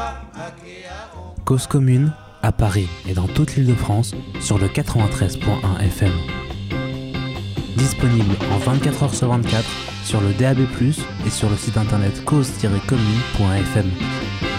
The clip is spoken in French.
Cause commune, à Paris et dans toute l'Île-de-France, sur le 93.1 FM. Disponible en 24 heures sur 24 sur le DAB+, et sur le site internet cause-commune.fm.